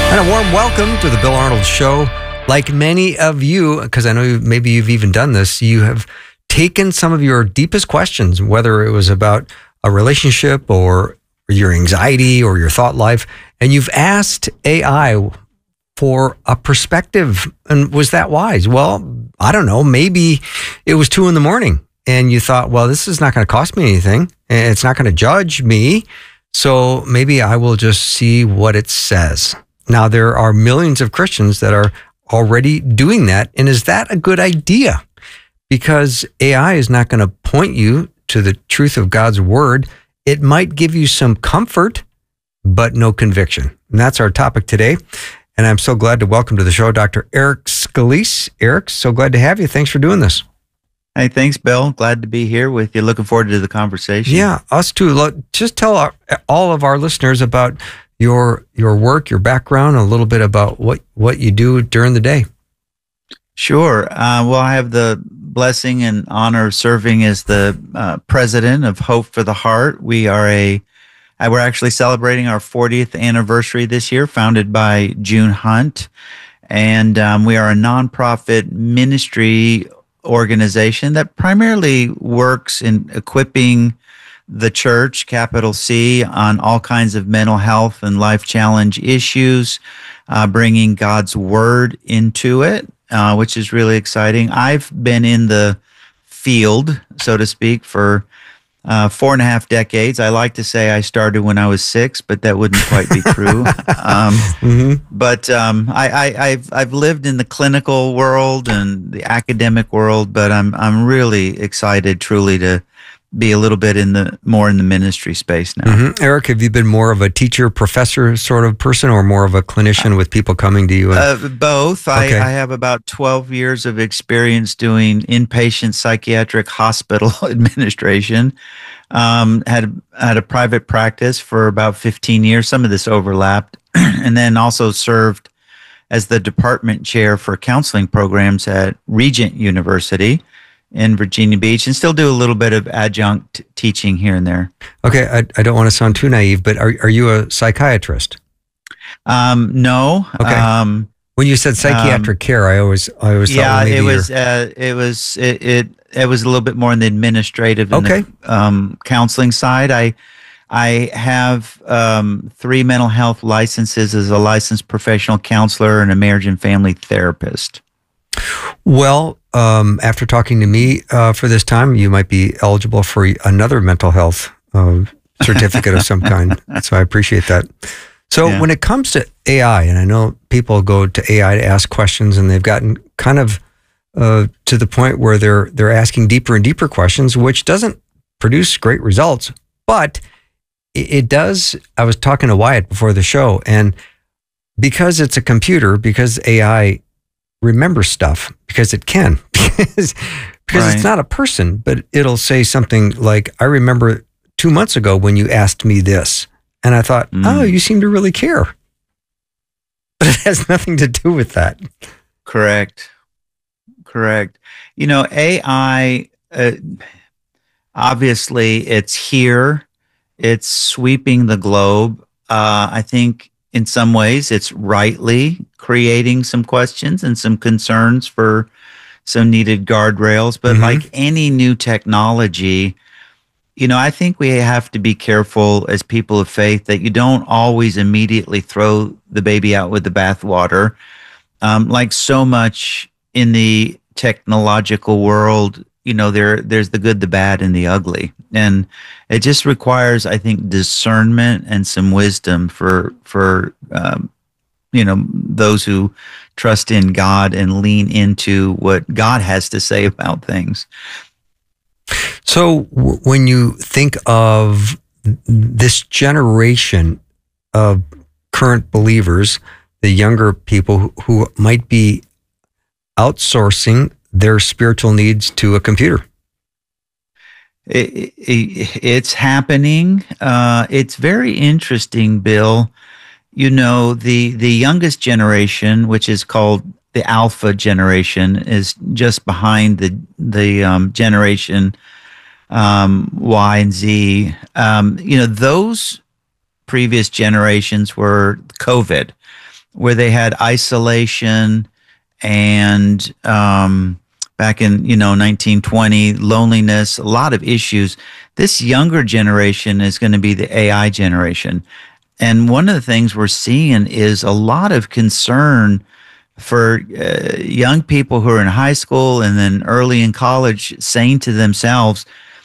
And a warm welcome to the Bill Arnold Show. Like many of you, because I know maybe you've even done this, you have taken some of your deepest questions, whether it was about a relationship or your anxiety or your thought life, and you've asked AI for a perspective. And was that wise? Well, I don't know. Maybe it was 2 a.m. and you thought, well, this is not going to cost me anything. And it's not going to judge me. So maybe I will just see what it says. Now, there are millions of Christians that are already doing that. And is that a good idea? Because AI is not going to point you to the truth of God's word. It might give you some comfort, but no conviction. And that's our topic today. And I'm so glad to welcome to the show Dr. Eric Scalise. Eric, so glad to have you. Thanks for doing this. Hey, thanks, Bill. Glad to be here with you. Looking forward to the conversation. Yeah, us too. Just tell all of our listeners about your work, your background, a little bit about what you do during the day. Sure. Well, I have the blessing and honor of serving as the president of Hope for the Heart. We're actually celebrating our 40th anniversary this year, founded by June Hunt. And we are a nonprofit ministry organization that primarily works in equipping the church, capital C, on all kinds of mental health and life challenge issues, bringing God's word into it, which is really exciting. I've been in the field, so to speak, for 4.5 decades. I like to say I started when I was 6, but that wouldn't quite be true. But I've lived in the clinical world and the academic world, but I'm really excited, truly, to be a little bit more in the ministry space now. Eric, have you been more of a teacher, professor sort of person, or more of a clinician with people coming to you? Both. Okay. I have about 12 years of experience doing inpatient psychiatric hospital administration. Had a private practice for about 15 years. Some of this overlapped, and then also served as the department chair for counseling programs at Regent University in Virginia Beach, and still do a little bit of adjunct teaching here and there. Okay, I don't want to sound too naive, but are you a psychiatrist? No. Okay. When you said psychiatric care, I always thought, well, maybe it was a little bit more on the administrative and the counseling side. I have 3 mental health licenses as a licensed professional counselor and a marriage and family therapist. Well, after talking to me for this time, you might be eligible for another mental health certificate of some kind. So I appreciate that. So when it comes to AI, and I know people go to AI to ask questions, and they've gotten kind of to the point where they're asking deeper and deeper questions, which doesn't produce great results, but it does. I was talking to Wyatt before the show, and because it's a computer, because AI remember stuff, because it can, because it's not a person, but it'll say something like, I remember 2 months ago when you asked me this. And I thought, oh, you seem to really care. But it has nothing to do with that. Correct. You know, AI, obviously it's here. It's sweeping the globe. I think in some ways, it's rightly creating some questions and some concerns for some needed guardrails. But like any new technology, you know, I think we have to be careful as people of faith that you don't always immediately throw the baby out with the bathwater. Like so much in the technological world, you know, there's the good, the bad, and the ugly. And it just requires, I think, discernment and some wisdom for you know, those who trust in God and lean into what God has to say about things. So when you think of this generation of current believers, the younger people who might be outsourcing their spiritual needs to a computer. It's happening. It's very interesting, Bill. You know, the youngest generation, which is called the Alpha generation, is just behind the generation Y and Z. You know, those previous generations were COVID. where they had isolation and back in 1920, loneliness, a lot of issues. This younger generation is going to be the AI generation. And one of the things we're seeing is a lot of concern for young people who are in high school and then early in college, saying to themselves,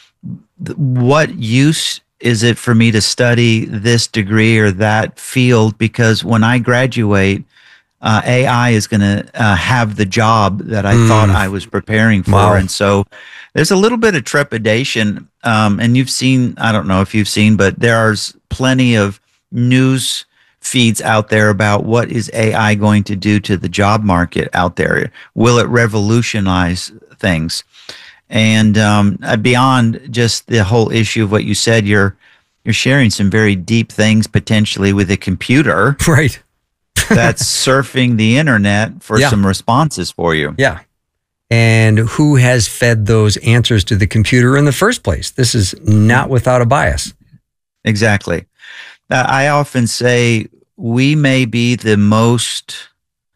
what use is it for me to study this degree or that field? Because when I graduate, AI is going to have the job that I thought I was preparing for. Wow. And so there's a little bit of trepidation. And you've seen, I don't know if you've seen, but there's plenty of news feeds out there about what is AI going to do to the job market out there. Will it revolutionize things? And beyond just the whole issue of what you said, you're sharing some very deep things potentially with a computer. Right. That's surfing the internet for some responses for you. Yeah. And who has fed those answers to the computer in the first place? This is not without a bias. Exactly. I often say we may be the most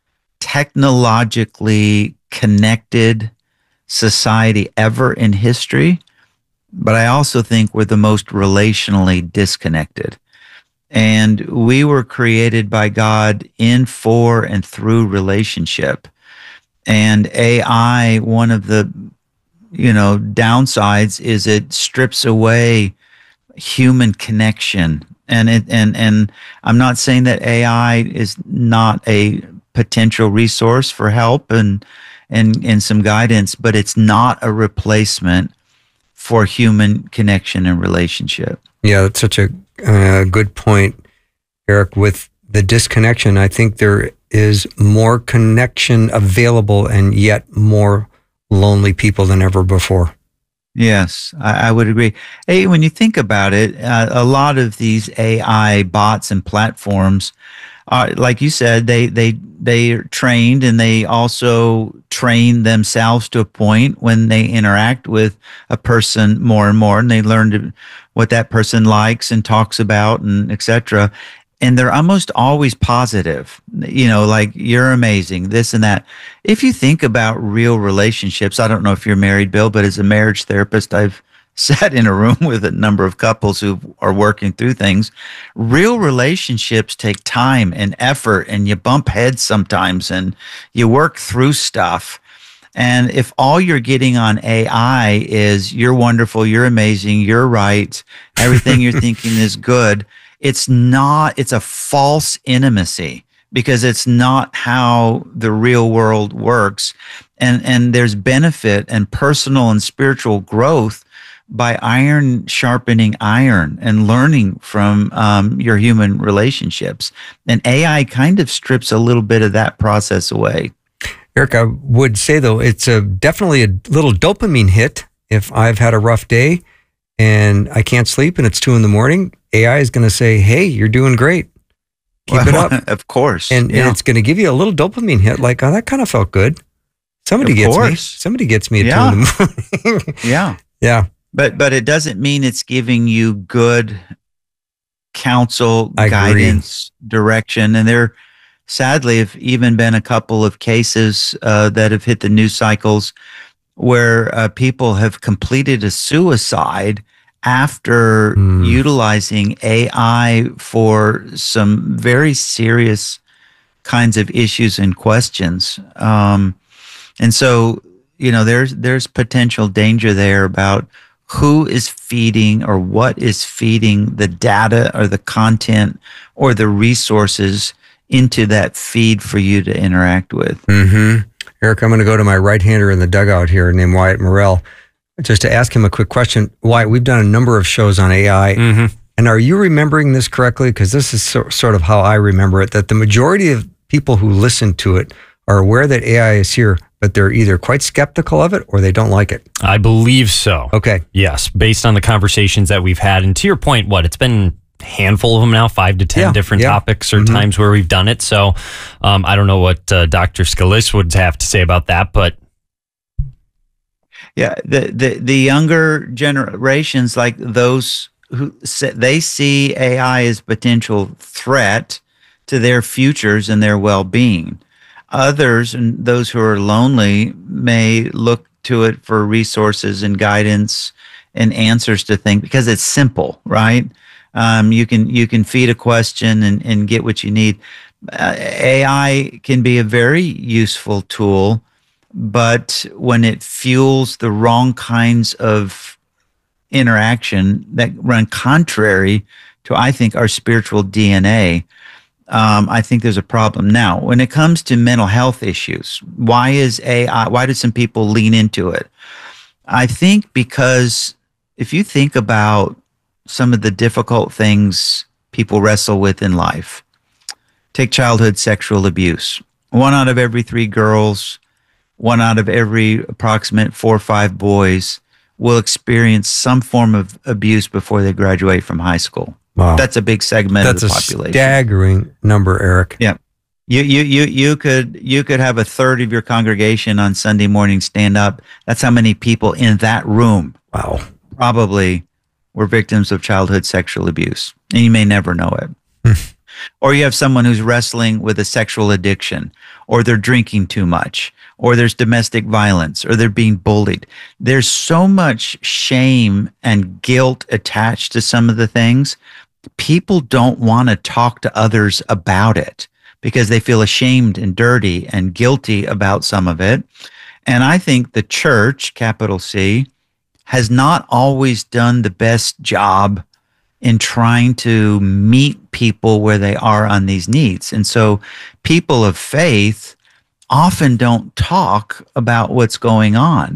technologically connected society ever in history, but I also think we're the most relationally disconnected. And we were created by God in, for, and through relationship. And AI, one of the downsides is it strips away human connection. And I'm not saying that AI is not a potential resource for help and some guidance, but it's not a replacement for human connection and relationship. Yeah, that's such a good point, Eric. With the disconnection, I think there is more connection available and yet more lonely people than ever before. Yes, I would agree. Hey, when you think about it, a lot of these AI bots and platforms, like you said, they are trained, and they also train themselves to a point when they interact with a person more and more, and they learn what that person likes and talks about, and etc. And they're almost always positive, like, you're amazing, this and that. If you think about real relationships, I don't know if you're married, Bill, but as a marriage therapist, I've sat in a room with a number of couples who are working through things. Real relationships take time and effort, and you bump heads sometimes, and you work through stuff. And if all you're getting on AI is you're wonderful, you're amazing, you're right, everything you're thinking is good, it's a false intimacy, because it's not how the real world works. And there's benefit and personal and spiritual growth by iron sharpening iron and learning from your human relationships. And AI kind of strips a little bit of that process away. Eric, I would say, though, it's definitely a little dopamine hit. If I've had a rough day and I can't sleep and it's 2 a.m, AI is going to say, hey, you're doing great. Keep it up. Of course. And it's going to give you a little dopamine hit, like, oh, that kind of felt good. Somebody gets me at 2 a.m. Yeah. Yeah. But it doesn't mean it's giving you good counsel, guidance, direction. And there, sadly, have even been a couple of cases that have hit the news cycles where people have completed a suicide after utilizing AI for some very serious kinds of issues and questions. And so, there's potential danger there about who is feeding or what is feeding the data or the content or the resources into that feed for you to interact with. Mm-hmm. Eric, I'm going to go to my right-hander in the dugout here named Wyatt Morrell, just to ask him a quick question. Wyatt, we've done a number of shows on AI. Mm-hmm. And are you remembering this correctly? Because this is sort of how I remember it, that the majority of people who listen to it are aware that AI is here, but they're either quite skeptical of it or they don't like it. I believe so. Okay. Yes, based on the conversations that we've had. And to your point, it's been a handful of them now, 5 to 10 different topics or times where we've done it. So I don't know what Dr. Scalish would have to say about that, but yeah, the younger generations, like those who they see AI as potential threat to their futures and their well-being. Others, and those who are lonely, may look to it for resources and guidance and answers to things because it's simple, right? You can feed a question and get what you need. AI can be a very useful tool, but when it fuels the wrong kinds of interaction that run contrary to, I think, our spiritual DNA, I think there's a problem. Now, when it comes to mental health issues, why do some people lean into it? I think because if you think about some of the difficult things people wrestle with in life, take childhood sexual abuse. 1 out of every 3 girls, 1 out of every approximate 4 or 5 boys will experience some form of abuse before they graduate from high school. Wow. That's a big segment of the population. That's a staggering number, Eric. Yeah. You could have a third of your congregation on Sunday morning stand up. That's how many people in that room probably were victims of childhood sexual abuse. And you may never know it. Or you have someone who's wrestling with a sexual addiction, or they're drinking too much, or there's domestic violence, or they're being bullied. There's so much shame and guilt attached to some of the things. People don't want to talk to others about it because they feel ashamed and dirty and guilty about some of it. And I think the church, capital C, has not always done the best job in trying to meet people where they are on these needs. And so people of faith often don't talk about what's going on.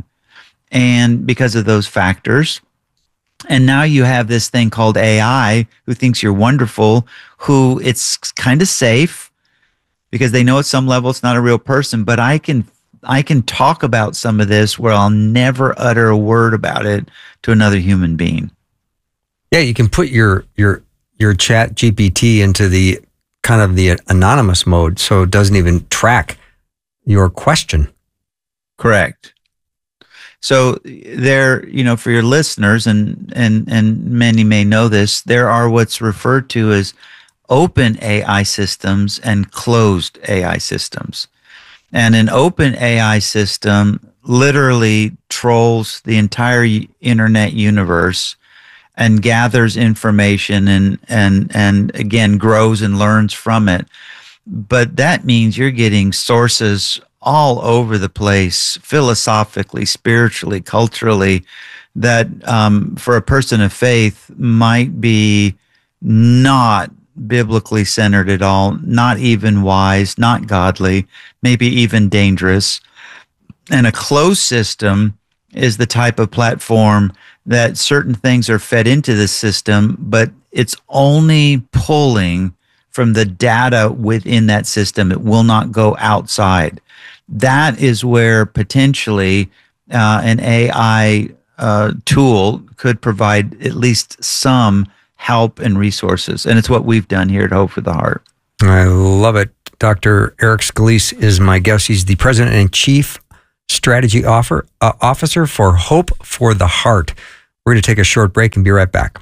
And because of those factors, and now you have this thing called AI who thinks you're wonderful, who it's kind of safe because they know at some level it's not a real person, but I can talk about some of this where I'll never utter a word about it to another human being. Yeah, you can put your chat GPT into the kind of the anonymous mode, so it doesn't even track your question. Correct. So there, for your listeners, and many may know this, there are what's referred to as open AI systems and closed AI systems. And an open AI system literally trolls the entire internet universe and gathers information and again grows and learns from it. But that means you're getting sources all over the place, philosophically, spiritually, culturally, that for a person of faith might be not biblically centered at all, not even wise, not godly, maybe even dangerous. And a closed system is the type of platform that certain things are fed into the system, but it's only pulling from the data within that system. It will not go outside. That is where potentially an AI tool could provide at least some help and resources. And it's what we've done here at Hope for the Heart. I love it. Dr. Eric Scalise is my guest. He's the President and Chief Strategy Officer for Hope for the Heart. We're going to take a short break and be right back.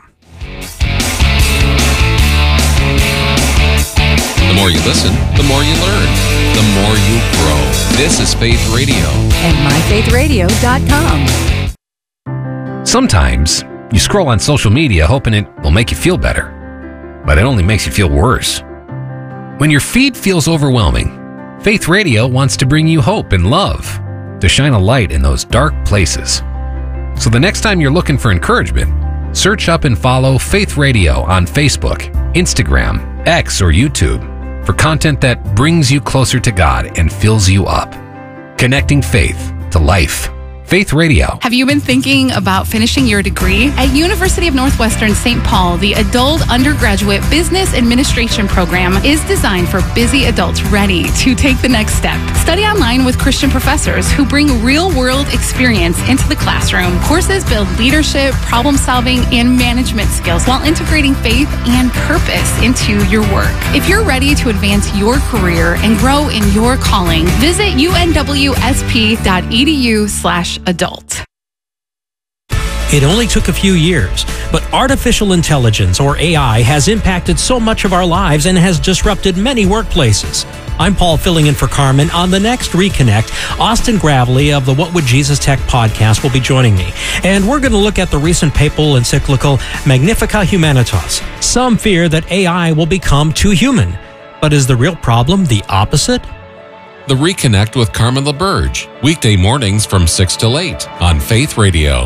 The more you listen, the more you learn, the more you grow. This is Faith Radio. And myfaithradio.com. Sometimes you scroll on social media hoping it will make you feel better, but it only makes you feel worse. When your feed feels overwhelming, Faith Radio wants to bring you hope and love, to shine a light in those dark places. So the next time you're looking for encouragement, search up and follow Faith Radio on Facebook, Instagram, X, or YouTube for content that brings you closer to God and fills you up. Connecting faith to life. Faith Radio. Have you been thinking about finishing your degree? At University of Northwestern St. Paul, the Adult Undergraduate Business Administration program is designed for busy adults ready to take the next step. Study online with Christian professors who bring real-world experience into the classroom. Courses build leadership, problem-solving, and management skills while integrating faith and purpose into your work. If you're ready to advance your career and grow in your calling, visit unwsp.edu/adult. It only took a few years, but artificial intelligence, or AI, has impacted so much of our lives and has disrupted many workplaces. I'm Paul, filling in for Carmen. On the next Reconnect, Austin Gravely of the What Would Jesus Tech podcast will be joining me. And we're going to look at the recent papal encyclical Magnificat Humanitas. Some fear that AI will become too human. But is the real problem the opposite? The Reconnect with Carmen LaBerge, weekday mornings from 6 till 8 on Faith Radio.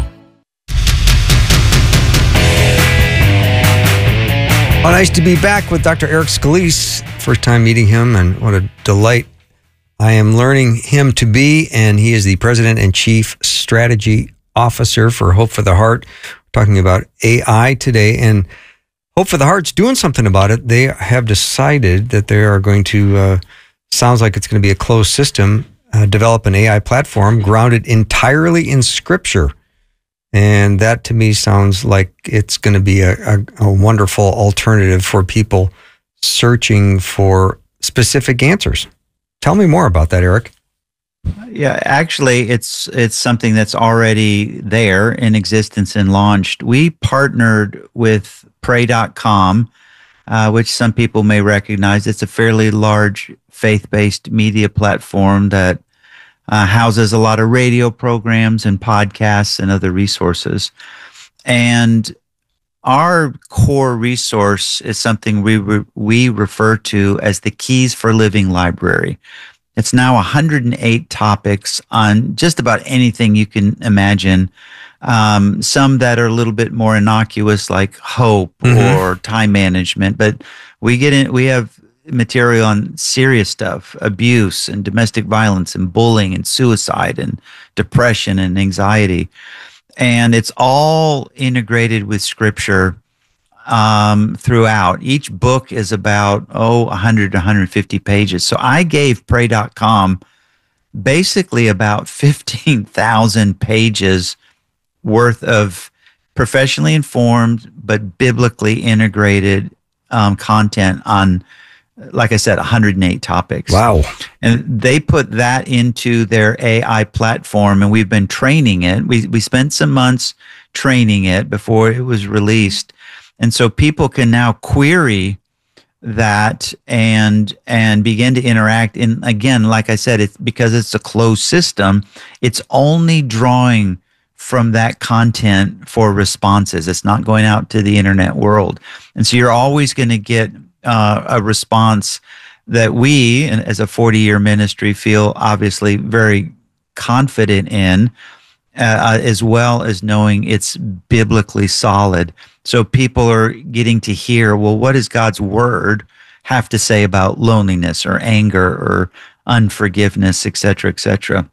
Oh, nice to be back with Dr. Eric Scalise. First time meeting him, and what a delight I am learning him to be. And he is the President and Chief Strategy Officer for Hope for the Heart. We're talking about AI today, and Hope for the Heart's doing something about it. They have decided that they are going to, sounds like it's going to be a closed system, develop an AI platform grounded entirely in Scripture. And that to me sounds like it's going to be a wonderful alternative for people searching for specific answers. Tell me more about that, Eric. Yeah, actually, it's something that's already there in existence and launched. We partnered with Pray.com, which some people may recognize. It's a fairly large faith-based media platform that houses a lot of radio programs and podcasts and other resources. And our core resource is something we refer to as the Keys for Living Library. It's now 108 topics on just about anything you can imagine. Some that are a little bit more innocuous, like hope or time management. But we have material on serious stuff, abuse and domestic violence and bullying and suicide and depression and anxiety. And it's all integrated with Scripture throughout. Each book is about, 100 to 150 pages. So I gave Pray.com basically about 15,000 pages worth of professionally informed but biblically integrated content on, like I said, 108 topics. Wow. And they put that into their AI platform, and we've been training it. We spent some months training it before it was released. And so people can now query that and begin to interact. And again, like I said, it's because it's a closed system, it's only drawing from that content for responses. It's not going out to the internet world. And so you're always going to get a response that we, as a 40-year ministry, feel obviously very confident in, as well as knowing it's biblically solid. So people are getting to hear, well, what does God's word have to say about loneliness or anger or unforgiveness, et cetera, et cetera.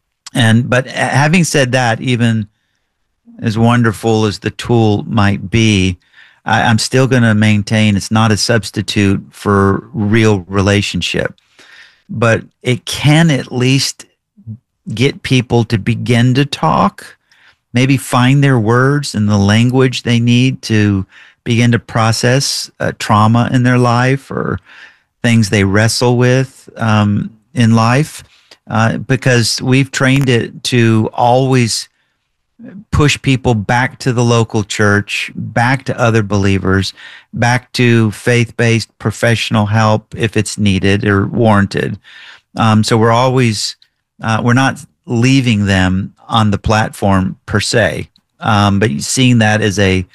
But having said that, even as wonderful as the tool might be, I'm still going to maintain it's not a substitute for real relationship, but it can at least get people to begin to talk, maybe find their words and the language they need to begin to process trauma in their life or things they wrestle with in life, because we've trained it to always push people back to the local church, back to other believers, back to faith-based professional help if it's needed or warranted. So we're always, we're not leaving them on the platform per se, but seeing that as a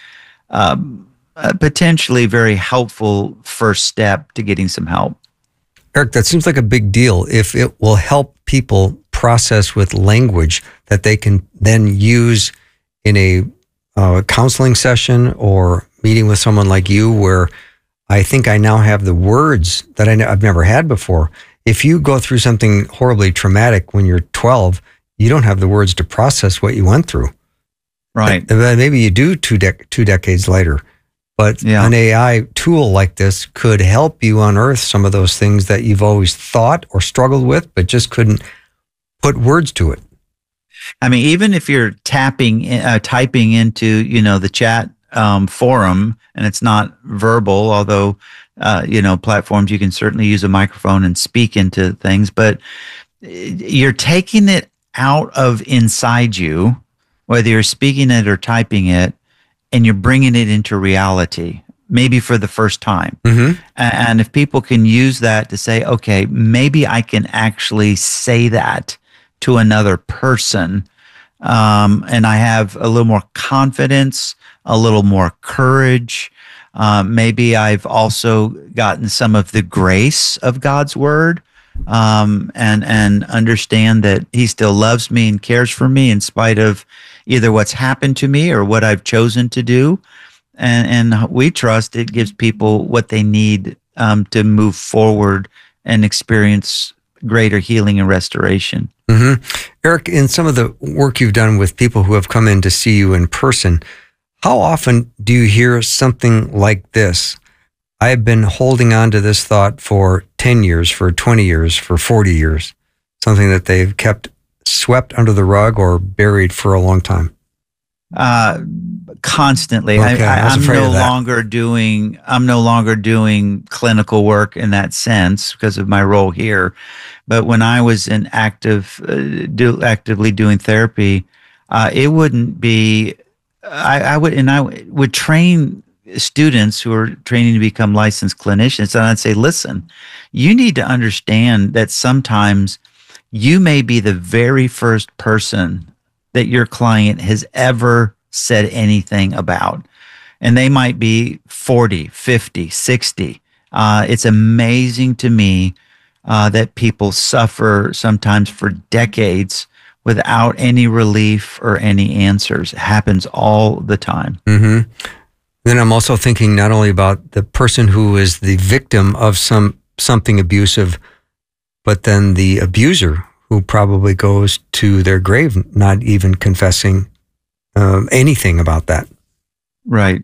potentially very helpful first step to getting some help. Eric, that seems like a big deal. If it will help people process with language that they can then use in a counseling session or meeting with someone like you, where I think I now have the words that I've never had before. If you go through something horribly traumatic when you're 12, you don't have the words to process what you went through. Right. Maybe you do two decades later. But an AI tool like this could help you unearth some of those things that you've always thought or struggled with, but just couldn't put words to it. I mean, even if you're typing into, the chat forum and it's not verbal, although, platforms, you can certainly use a microphone and speak into things, but you're taking it out of inside you whether you're speaking it or typing it, and you're bringing it into reality, maybe for the first time. Mm-hmm. And if people can use that to say, okay, maybe I can actually say that to another person, and I have a little more confidence, a little more courage. Maybe I've also gotten some of the grace of God's word, and understand that He still loves me and cares for me in spite of either what's happened to me or what I've chosen to do. And we trust it gives people what they need to move forward and experience greater healing and restoration. Mm-hmm. Eric, in some of the work you've done with people who have come in to see you in person, how often do you hear something like this? I have been holding on to this thought for 10 years, for 20 years, for 40 years, something that they've kept swept under the rug or buried for a long time. Constantly. Okay, I'm no longer doing clinical work in that sense because of my role here. But when I was in actively doing therapy, it wouldn't be. I would train students who are training to become licensed clinicians, and I'd say, listen, you need to understand that sometimes you may be the very first person that your client has ever said anything about. And they might be 40, 50, 60. It's amazing to me that people suffer sometimes for decades without any relief or any answers. It happens all the time. Mm-hmm. Then I'm also thinking not only about the person who is the victim of something abusive, but then the abuser who probably goes to their grave not even confessing anything about that. Right.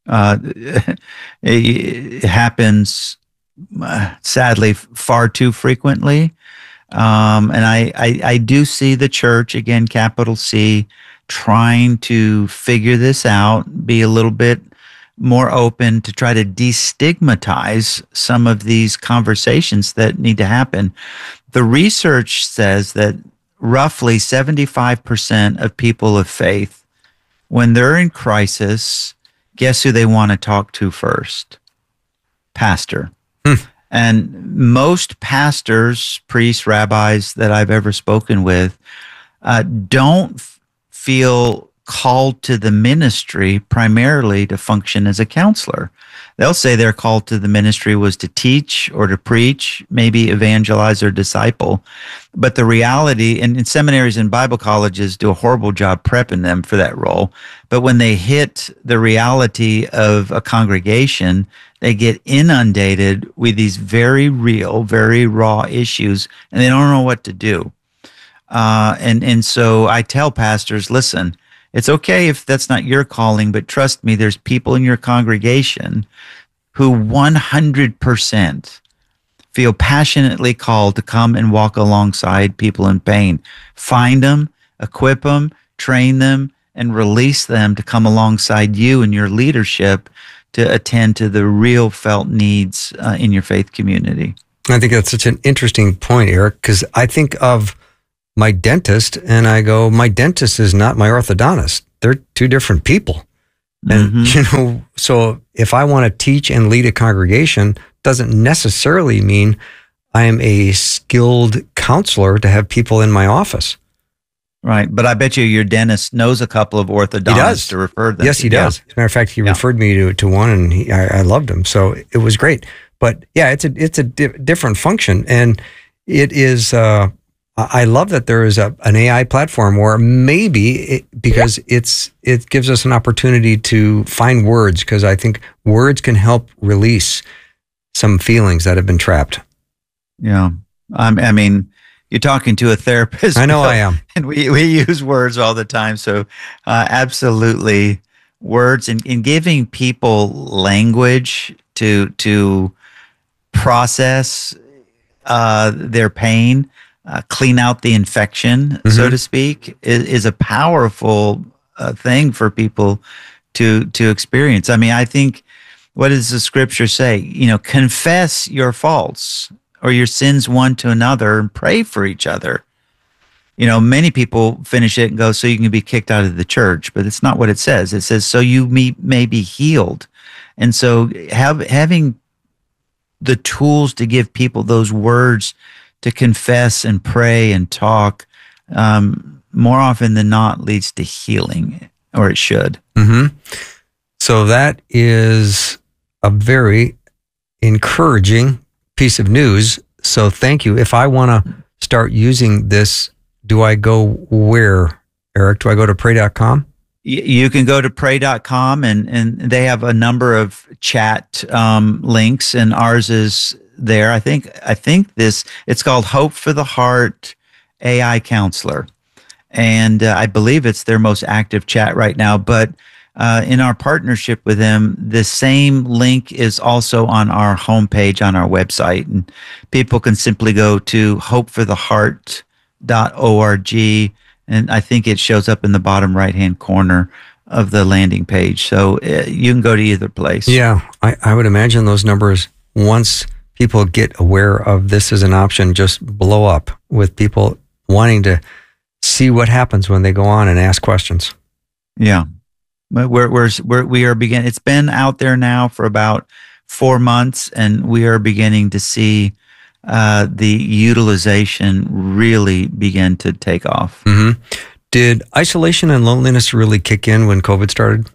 It happens, sadly, far too frequently. And I do see the church, again, capital C, trying to figure this out, be a little bit more open to try to destigmatize some of these conversations that need to happen. The research says that roughly 75% of people of faith, when they're in crisis, guess who they want to talk to first? Pastor. And most pastors, priests, rabbis that I've ever spoken with don't feel called to the ministry primarily to function as a counselor. They'll say their call to the ministry was to teach or to preach, maybe evangelize or disciple. But the reality, and seminaries and Bible colleges do a horrible job prepping them for that role. But when they hit the reality of a congregation, they get inundated with these very real, very raw issues, and they don't know what to do. And so I tell pastors, listen, it's okay if that's not your calling, but trust me, there's people in your congregation who 100% feel passionately called to come and walk alongside people in pain. Find them, equip them, train them, and release them to come alongside you and your leadership to attend to the real felt needs in your faith community. I think that's such an interesting point, Eric, because I think of my dentist and I go, my dentist is not my orthodontist. They're two different people. And, so if I want to teach and lead a congregation, doesn't necessarily mean I am a skilled counselor to have people in my office. Right. But I bet you your dentist knows a couple of orthodontists to refer them. Yes, he does. As a matter of fact, he referred me to one and I loved him. So it was great. But yeah, it's a different function. And it is, I love that there is an AI platform where maybe because it gives us an opportunity to find words, because I think words can help release some feelings that have been trapped. Yeah. I mean, you're talking to a therapist. I know I am. And we use words all the time. So absolutely words and giving people language to process their pain, clean out the infection, so to speak, is a powerful thing for people to experience. I mean, I think, what does the scripture say? Confess your faults or your sins one to another and pray for each other. many people finish it and go, so you can be kicked out of the church, but it's not what it says. It says, so you may be healed. And so having the tools to give people those words to confess and pray and talk, more often than not leads to healing, or it should. Mm-hmm. So that is a very encouraging piece of news. So thank you. If I want to start using this, do I go where, Eric? Do I go to pray.com? You can go to pray.com and they have a number of chat links, and ours is there. I think it's called Hope for the Heart AI Counselor. And I believe it's their most active chat right now. But in our partnership with them, the same link is also on our homepage on our website. And people can simply go to hopefortheheart.org. And I think it shows up in the bottom right-hand corner of the landing page. So you can go to either place. Yeah, I would imagine those numbers, once people get aware of this as an option, just blow up with people wanting to see what happens when they go on and ask questions. Yeah. But we are beginning. It's been out there now for about 4 months, and we are beginning to see the utilization really begin to take off. Mm-hmm. Did isolation and loneliness really kick in when COVID started?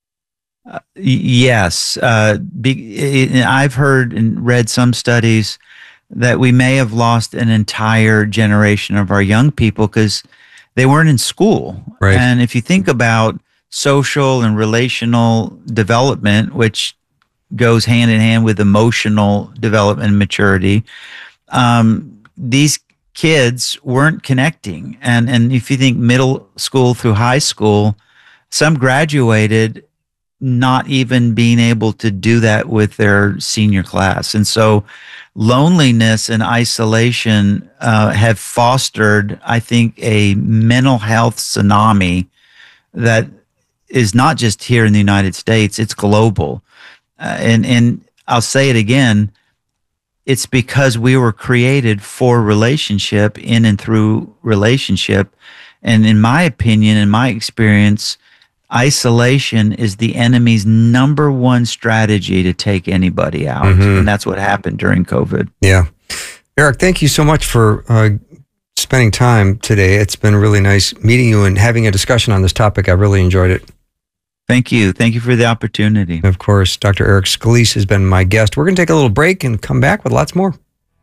Yes. I've heard and read some studies that we may have lost an entire generation of our young people because they weren't in school. Right. And if you think about social and relational development, which goes hand in hand with emotional development and maturity, these kids weren't connecting. And if you think middle school through high school, some graduated not even being able to do that with their senior class. And so loneliness and isolation have fostered, I think, a mental health tsunami that is not just here in the United States, it's global. And I'll say it again, it's because we were created for relationship, in and through relationship. And in my opinion, in my experience, isolation is the enemy's number one strategy to take anybody out. Mm-hmm. And that's what happened during COVID. Yeah. Eric, thank you so much for spending time today. It's been really nice meeting you and having a discussion on this topic. I really enjoyed it. Thank you. Thank you for the opportunity. Of course, Dr. Eric Scalise has been my guest. We're going to take a little break and come back with lots more.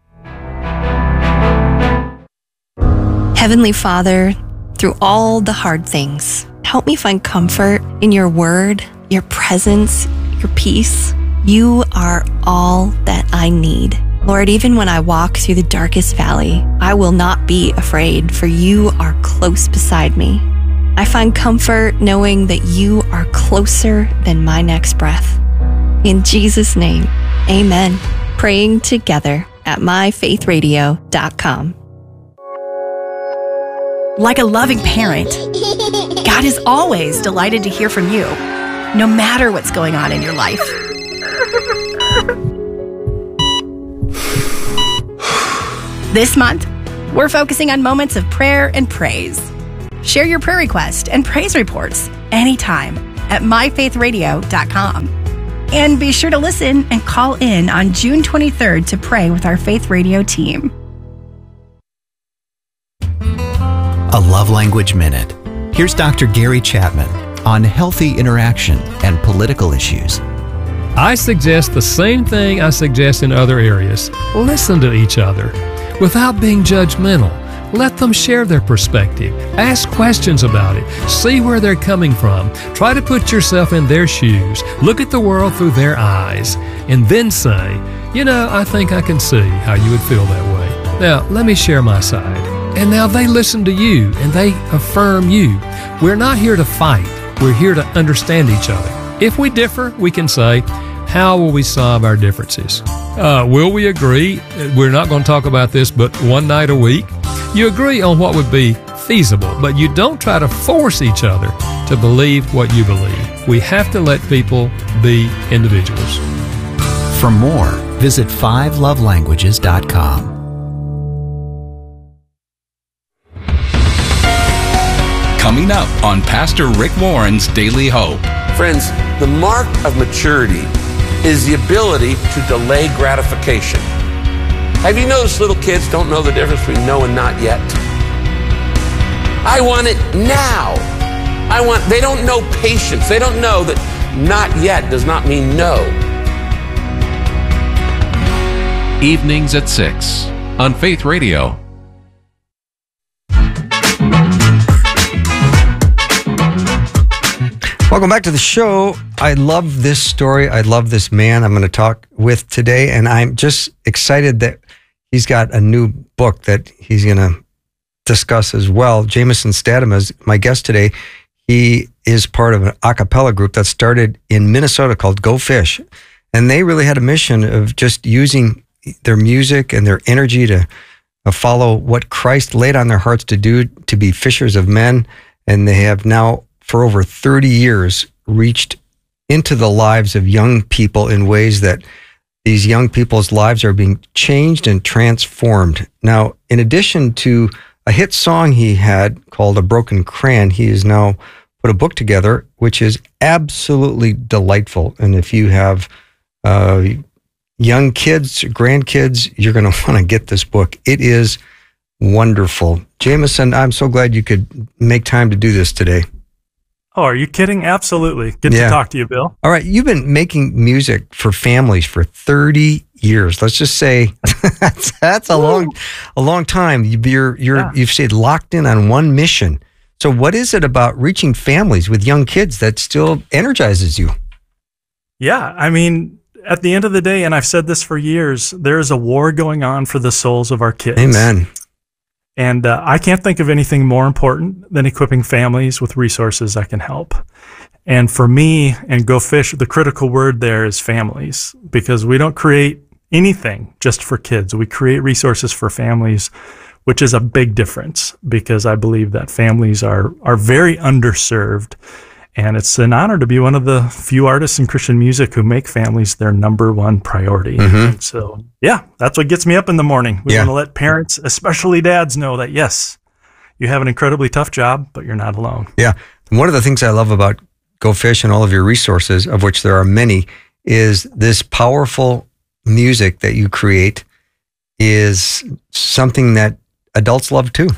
Heavenly Father, through all the hard things, help me find comfort in your word, your presence, your peace. You are all that I need. Lord, even when I walk through the darkest valley, I will not be afraid, for you are close beside me. I find comfort knowing that you are closer than my next breath. In Jesus' name, amen. Praying together at myfaithradio.com. Like a loving parent, God is always delighted to hear from you, no matter what's going on in your life. This month, we're focusing on moments of prayer and praise. Share your prayer request and praise reports anytime at myfaithradio.com. And be sure to listen and call in on June 23rd to pray with our Faith Radio team. A Love Language Minute. Here's Dr. Gary Chapman on healthy interaction and political issues. I suggest the same thing I suggest in other areas. Listen to each other without being judgmental. Let them share their perspective. Ask questions about it. See where they're coming from. Try to put yourself in their shoes. Look at the world through their eyes. And then say, I think I can see how you would feel that way. Now, let me share my side. And now they listen to you and they affirm you. We're not here to fight. We're here to understand each other. If we differ, we can say, how will we solve our differences? Will we agree? We're not going to talk about this but one night a week. You agree on what would be feasible, but you don't try to force each other to believe what you believe. We have to let people be individuals. For more, visit 5lovelanguages.com. Coming up on Pastor Rick Warren's Daily Hope. Friends, the mark of maturity is the ability to delay gratification. Have you noticed little kids don't know the difference between no and not yet? I want it now. They don't know patience. They don't know that not yet does not mean no. Evenings at 6 on Faith Radio. Welcome back to the show. I love this story. I love this man I'm going to talk with today, and I'm just excited that he's got a new book that he's going to discuss as well. Jameson Statham is my guest today. He is part of an a cappella group that started in Minnesota called Go Fish, and they really had a mission of just using their music and their energy to follow what Christ laid on their hearts to do, to be fishers of men, and they have now for over 30 years reached into the lives of young people in ways that these young people's lives are being changed and transformed. Now, in addition to a hit song he had called A Broken Crayon, he has now put a book together, which is absolutely delightful. And if you have young kids, grandkids, you're going to want to get this book. It is wonderful. Jameson, I'm so glad you could make time to do this today. Oh, are you kidding? Absolutely. Good to talk to you, Bill. All right. You've been making music for families for 30 years. Let's just say that's a long time. You've stayed locked in on one mission. So what is it about reaching families with young kids that still energizes you? Yeah. I mean, at the end of the day, and I've said this for years, there is a war going on for the souls of our kids. Amen. And I can't think of anything more important than equipping families with resources that can help. And for me and Go Fish, the critical word there is families, because we don't create anything just for kids. We create resources for families, which is a big difference, because I believe that families are very underserved. And it's an honor to be one of the few artists in Christian music who make families their number one priority. Mm-hmm. And so, yeah, that's what gets me up in the morning. We want to let parents, especially dads, know that, yes, you have an incredibly tough job, but you're not alone. Yeah. One of the things I love about Go Fish and all of your resources, of which there are many, is this powerful music that you create is something that adults love too.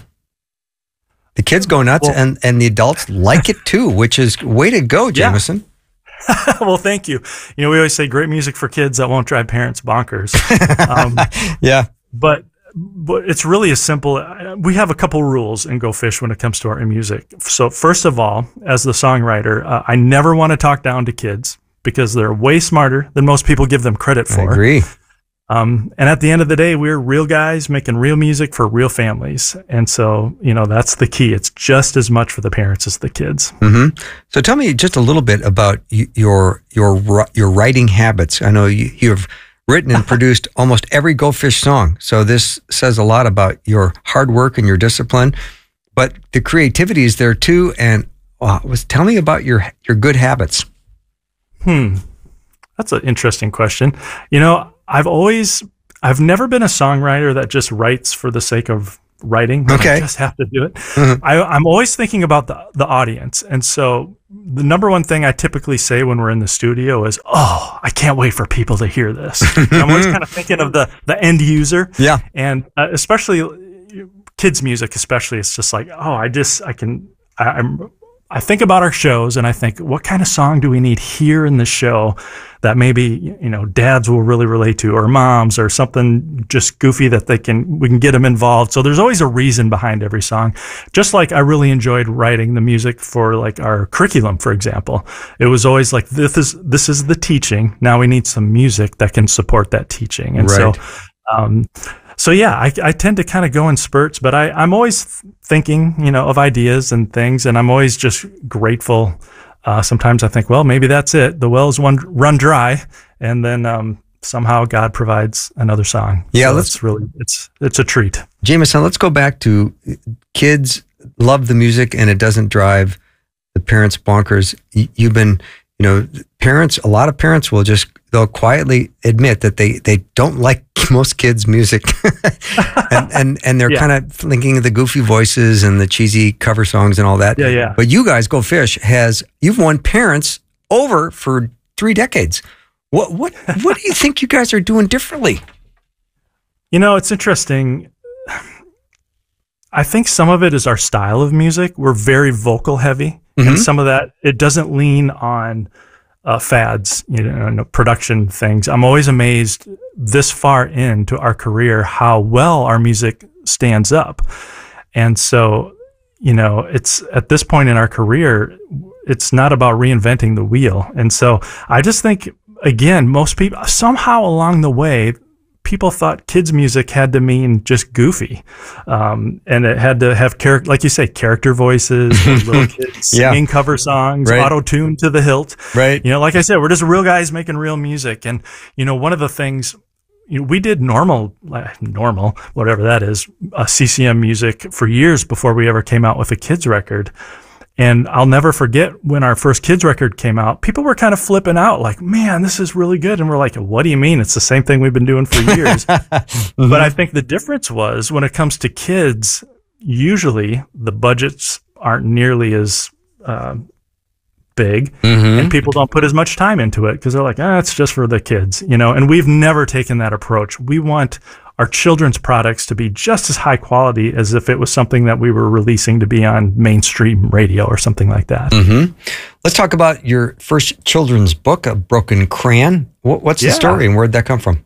The kids go nuts, and the adults like it too, which is way to go, Jameson. Yeah. Well, thank you. You know, we always say great music for kids that won't drive parents bonkers. Yeah. But it's really as simple. We have a couple rules in Go Fish when it comes to our music. So first of all, as the songwriter, I never want to talk down to kids because they're way smarter than most people give them credit for. I agree. And at the end of the day, we're real guys making real music for real families. And so, you know, that's the key. It's just as much for the parents as the kids. Mm-hmm. So tell me just a little bit about your writing habits. I know you have written and produced almost every Go Fish song. So this says a lot about your hard work and your discipline, but the creativity is there too. And tell me about your good habits. That's an interesting question. You know, I've never been a songwriter that just writes for the sake of writing. Okay. I just have to do it. Mm-hmm. I'm always thinking about the audience. And so the number one thing I typically say when we're in the studio is, oh, I can't wait for people to hear this. I'm always kind of thinking of the end user. Yeah. And especially kids music, especially, it's just like, oh, I think about our shows and I think, what kind of song do we need here in the show that maybe, you know, dads will really relate to, or moms, or something just goofy that we can get them involved. So there's always a reason behind every song. Just like I really enjoyed writing the music for like our curriculum, for example. It was always like, this is the teaching. Now we need some music that can support that teaching. And right. So yeah, I tend to kind of go in spurts, but I'm always thinking, you know, of ideas and things, and I'm always just grateful. Sometimes I think, well, maybe that's it. The well's run dry, and then somehow God provides another song. Yeah, so it's a treat. Jameson, let's go back to kids love the music, and it doesn't drive the parents bonkers. You've been, you know, a lot of parents they'll quietly admit that they don't like most kids' music, and they're kind of thinking of the goofy voices and the cheesy cover songs and all that. Yeah. But you guys, Go Fish, you've won parents over for 3 decades. What do you think you guys are doing differently? You know, it's interesting. I think some of it is our style of music. We're very vocal heavy, and some of that, it doesn't lean on fads, production things. I'm always amazed this far into our career how well our music stands up. And so, it's at this point in our career, it's not about reinventing the wheel. And so I just think, again, most people, somehow along the way, people thought kids' music had to mean just goofy. And it had to have, like you say, character voices, little kids singing cover songs, auto-tuned to the hilt. Right. Like I said, we're just real guys making real music. And, one of the things, we did normal, whatever that is, CCM music for years before we ever came out with a kids record. And I'll never forget when our first kids record came out, people were kind of flipping out like, man, this is really good. And we're like, what do you mean? It's the same thing we've been doing for years. But I think the difference was when it comes to kids, usually the budgets aren't nearly as big and people don't put as much time into it because they're like, it's just for the kids, and we've never taken that approach. We want our children's products to be just as high quality as if it was something that we were releasing to be on mainstream radio or something like that. Let's talk about your first children's book, A Broken Crayon. What's the story and where'd that come from?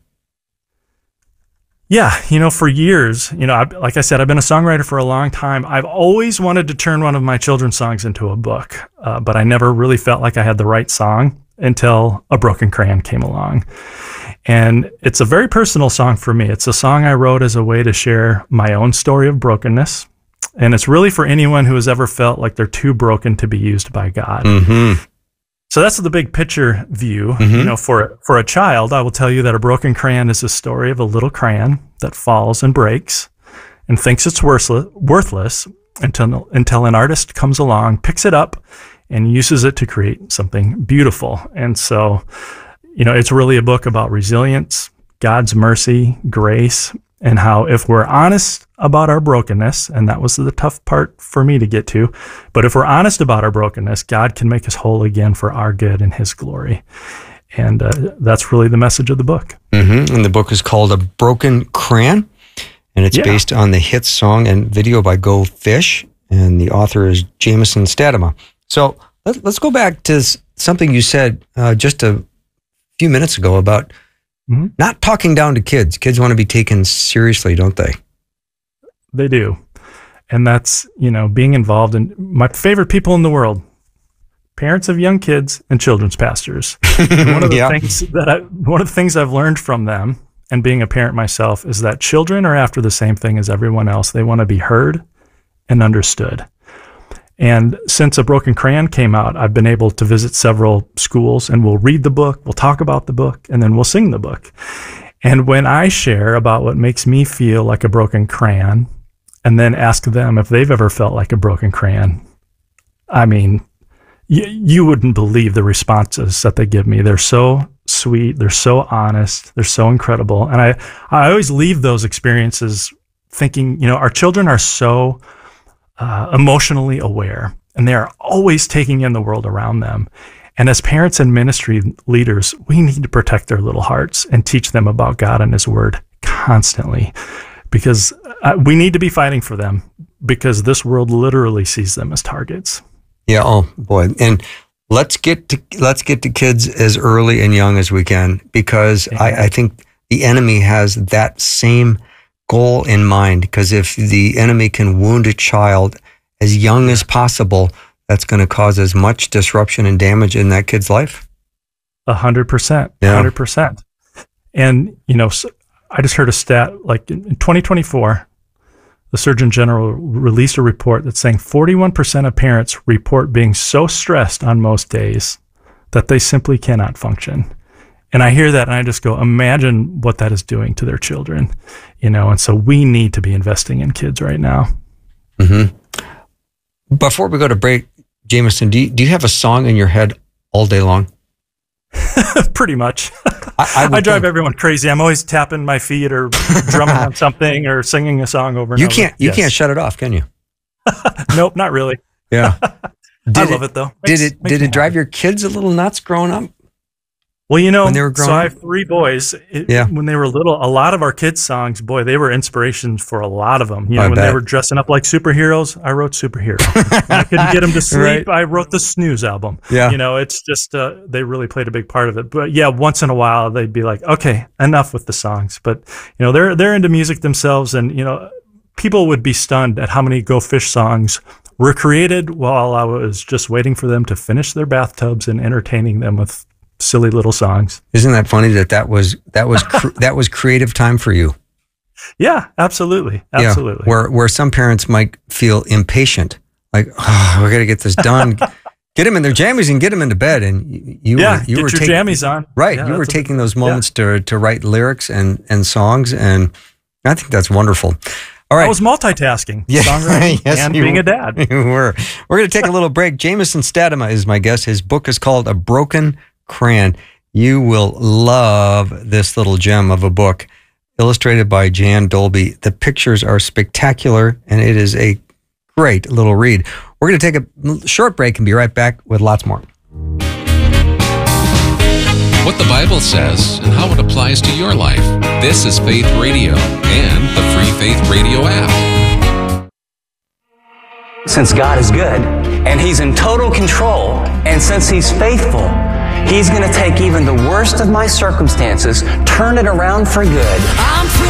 Yeah, for years, like I said, I've been a songwriter for a long time. I've always wanted to turn one of my children's songs into a book, but I never really felt like I had the right song until A Broken Crayon came along. And it's a very personal song for me. It's a song I wrote as a way to share my own story of brokenness. And it's really for anyone who has ever felt like they're too broken to be used by God. So that's the big picture view. For a child, I will tell you that A Broken Crayon is a story of a little crayon that falls and breaks and thinks it's worthless until an artist comes along, picks it up, and uses it to create something beautiful. And so, it's really a book about resilience, God's mercy, grace, and how if we're honest about our brokenness, and that was the tough part for me to get to, but if we're honest about our brokenness, God can make us whole again for our good and His glory. And that's really the message of the book. And the book is called A Broken Crayon, and it's based on the hit song and video by Go Fish, and the author is Jameson Stadema. So let's go back to something you said just a few minutes ago about not talking down to kids. Kids want to be taken seriously, don't they? They do. And that's, being involved in my favorite people in the world, parents of young kids and children's pastors. And one of the things I've learned from them and being a parent myself is that children are after the same thing as everyone else. They want to be heard and understood. And since A Broken Crayon came out, I've been able to visit several schools, and we'll read the book, we'll talk about the book, and then we'll sing the book. And when I share about what makes me feel like a broken crayon, and then ask them if they've ever felt like a broken crayon, I mean, you wouldn't believe the responses that they give me. They're so sweet, they're so honest, they're so incredible. And I always leave those experiences thinking, our children are so emotionally aware, and they are always taking in the world around them. And as parents and ministry leaders, we need to protect their little hearts and teach them about God and His Word constantly, because we need to be fighting for them, because this world literally sees them as targets. Yeah. Oh boy. And let's get to kids as early and young as we can, because I think the enemy has that same goal in mind, because if the enemy can wound a child as young as possible, that's going to cause as much disruption and damage in that kid's life. 100%. 100%. And, I just heard a stat, like in 2024, the Surgeon General released a report that's saying 41% of parents report being so stressed on most days that they simply cannot function. And I hear that and I just go, imagine what that is doing to their children, and so we need to be investing in kids right now. Before we go to break, Jameson, do you have a song in your head all day long? Pretty much. I drive everyone crazy. I'm always tapping my feet or drumming on something or singing a song over and over. You can't shut it off, can you? Nope, not really. Yeah. I love it though. Did it drive your kids a little nuts growing up? Well, when they were growing so I have 3 boys. When they were little, a lot of our kids' songs, boy, they were inspirations for a lot of them. When they were dressing up like superheroes, I wrote Superhero. When I couldn't get them to sleep, I wrote the Snooze album. Yeah. It's just, they really played a big part of it. But yeah, once in a while, they'd be like, okay, enough with the songs. But, they're into music themselves. And, people would be stunned at how many Go Fish songs were created while I was just waiting for them to finish their bathtubs and entertaining them with silly little songs. Isn't that funny that was creative time for you? Yeah, absolutely. Yeah, where some parents might feel impatient, like, oh, we got to get this done. Get them in their jammies and get them into bed. And you were your jammies on. Right. You were taking those moments to write lyrics and songs. And I think that's wonderful. All right. I was multitasking, songwriting and being a dad. You were. We're going to take a little break. Jameson Staddema is my guest. His book is called A Broken Crayon. You will love this little gem of a book, illustrated by Jan Dolby. The pictures are spectacular, and it is a great little read. We're going to take a short break and be right back with lots more. What the Bible says and how it applies to your life. This is Faith Radio and the free Faith Radio app. Since God is good and He's in total control, and since He's faithful, He's going to take even the worst of my circumstances, turn it around for good.